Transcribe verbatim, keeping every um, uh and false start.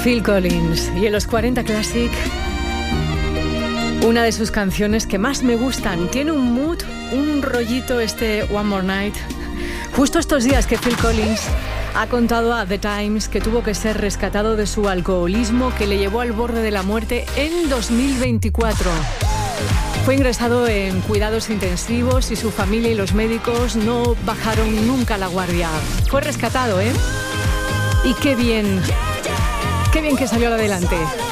Phil Collins y en los cuarenta Classic, una de sus canciones que más me gustan. Tiene un mood, un rollito este One More Night. Justo estos días que Phil Collins ha contado a The Times que tuvo que ser rescatado de su alcoholismo que le llevó al borde de la muerte en dos mil veinticuatro. Fue ingresado en cuidados intensivos y su familia y los médicos no bajaron nunca la guardia. Fue rescatado, ¿eh? Y qué bien, qué bien que salió adelante.